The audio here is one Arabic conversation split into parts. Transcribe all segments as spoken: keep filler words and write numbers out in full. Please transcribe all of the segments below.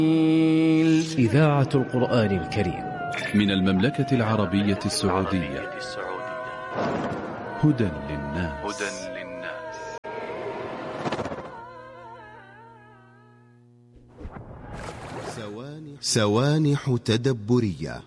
إذاعة القرآن الكريم من المملكة العربية السعودية. هدى للناس. سوانح تدبرية.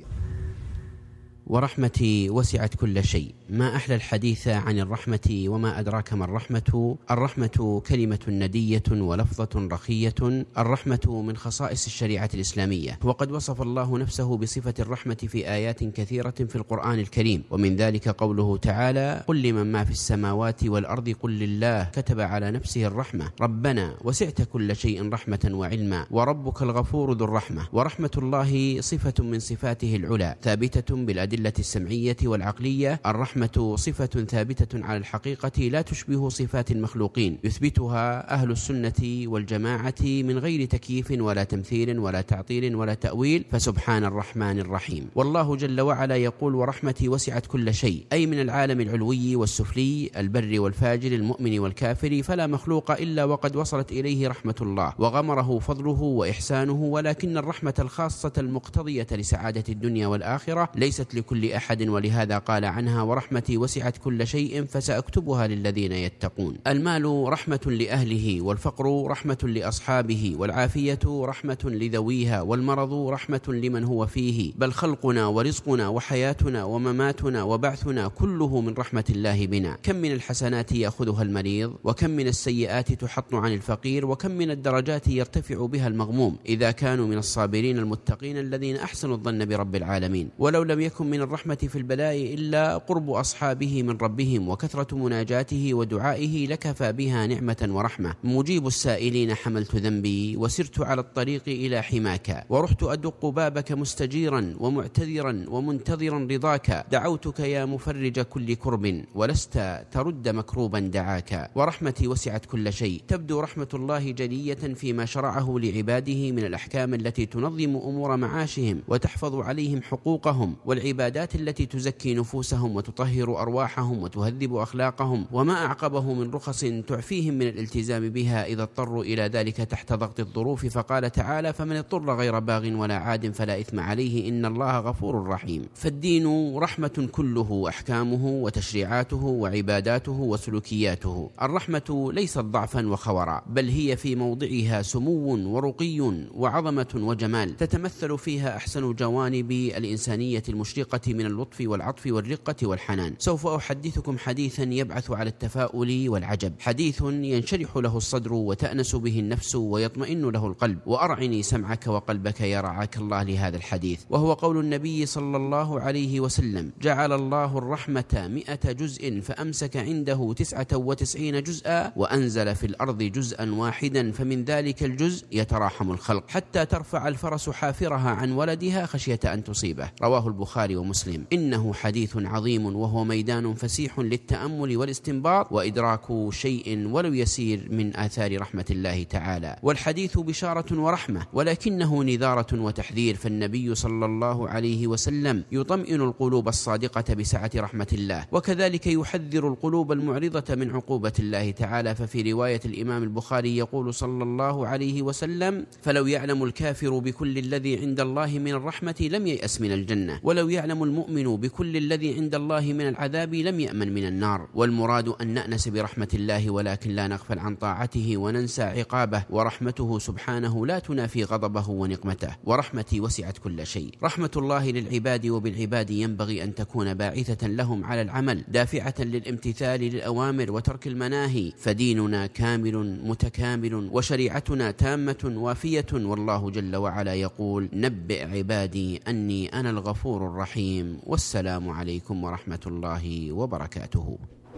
ورحمتي وسعت كل شيء. ما أحلى الحديث عن الرحمة، وما أدراك ما الرحمة. الرحمة كلمة ندية ولفظة رخية. الرحمة من خصائص الشريعة الإسلامية، وقد وصف الله نفسه بصفة الرحمة في آيات كثيرة في القرآن الكريم، ومن ذلك قوله تعالى: قل لمن ما في السماوات والأرض قل لله كتب على نفسه الرحمة ربنا وسعت كل شيء رحمة وعلما وربك الغفور ذو الرحمة. ورحمة الله صفة من صفاته العلى ثابتة بالأدلة السمعية والعقلية. الرحمة صفة ثابتة على الحقيقة لا تشبه صفات المخلوقين، يثبتها أهل السنة والجماعة من غير تكييف ولا تمثيل ولا تعطيل ولا تأويل، فسبحان الرحمن الرحيم. والله جل وعلا يقول: ورحمتي وسعت كل شيء، أي من العالم العلوي والسفلي، البر والفاجر، المؤمن والكافر، فلا مخلوق إلا وقد وصلت إليه رحمة الله وغمره فضله وإحسانه. ولكن الرحمة الخاصة المقتضية لسعادة الدنيا والآخرة ليست لكل أحد، ولهذا قال عنها: ورحمتي وسعت كل شيء فسأكتبها للذين يتقون. المال رحمة لأهله، والفقر رحمة لأصحابه، والعافية رحمة لذويها، والمرض رحمة لمن هو فيه. بل خلقنا ورزقنا وحياتنا ومماتنا وبعثنا كله من رحمة الله بنا. كم من الحسنات يأخذها المريض، وكم من السيئات تحط عن الفقير، وكم من الدرجات يرتفع بها المغموم إذا كانوا من الصابرين المتقين الذين أحسنوا الظن برب العالمين. ولو لم يكن من الرحمة في البلاء إلا قرب أصحابه من ربهم وكثرة مناجاته ودعائه لكفى بها نعمة ورحمة. مجيب السائلين حملت ذنبي وسرت على الطريق إلى حماك، ورحت أدق بابك مستجيرا ومعتذرا ومنتظرا رضاك. دعوتك يا مفرج كل كرب ولست ترد مكروبا دعاك. ورحمتي وسعت كل شيء. تبدو رحمة الله جلية فيما شرعه لعباده من الأحكام التي تنظم أمور معاشهم وتحفظ عليهم حقوقهم، والعبادات التي تزكي نفوسهم وتطهر أرواحهم وتهذب أخلاقهم، وما أعقبه من رخص تعفيهم من الالتزام بها إذا اضطروا إلى ذلك تحت ضغط الظروف. فقال تعالى: فمن اضطر غير باغ ولا عاد فلا إثم عليه إن الله غفور رحيم. فالدين رحمة كله، أحكامه وتشريعاته وعباداته وسلوكياته. الرحمة ليست ضعفا وخورا، بل هي في موضعها سمو ورقي وعظمة وجمال، تتمثل فيها أحسن جوانب الإنسانية المشرقة من اللطف والعطف والرقة والحنان. سوف أحدثكم حديثا يبعث على التفاؤل والعجب، حديث ينشرح له الصدر وتأنس به النفس ويطمئن له القلب. وأرعني سمعك وقلبك يا رعاك الله لهذا الحديث، وهو قول النبي صلى الله عليه وسلم: جعل الله الرحمة مئة جزء فأمسك عنده تسعة وتسعين جزءا وأنزل في الأرض جزءا واحدا، فمن ذلك الجزء يتراحم الخلق حتى ترفع الفرس حافرها عن ولدها خشية أن تصيبه. رواه البخاري ومسلم. إنه حديث عظيم، وهو ميدان فسيح للتأمل والاستنباط وإدراك شيء ولو يسير من آثار رحمة الله تعالى. والحديث بشارة ورحمة، ولكنه نذارة وتحذير. فالنبي صلى الله عليه وسلم يطمئن القلوب الصادقة بسعة رحمة الله، وكذلك يحذر القلوب المعرضة من عقوبة الله تعالى. ففي رواية الإمام البخاري يقول صلى الله عليه وسلم: فلو يعلم الكافر بكل الذي عند الله من الرحمة لم ييأس من الجنة، ولو يعلم المؤمن بكل الذي عند الله من العذاب لم يأمن من النار. والمراد أن نأنس برحمة الله، ولكن لا نغفل عن طاعته وننسى عقابه. ورحمته سبحانه لا تنافي غضبه ونقمته. ورحمتي وسعت كل شيء. رحمة الله للعباد وبالعباد ينبغي أن تكون باعثة لهم على العمل، دافعة للامتثال للأوامر وترك المناهي. فديننا كامل متكامل، وشريعتنا تامة وافية. والله جل وعلا يقول: نبئ عبادي أني أنا الغفور الرحيم. والسلام عليكم ورحمة الله وبركاته.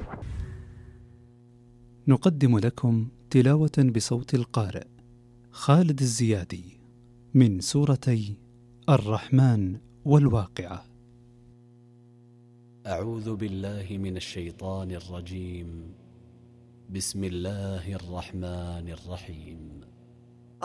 نقدم لكم تلاوة بصوت القارئ خالد الزيادي من سورتي الرحمن والواقعة. أعوذ بالله من الشيطان الرجيم. بسم الله الرحمن الرحيم.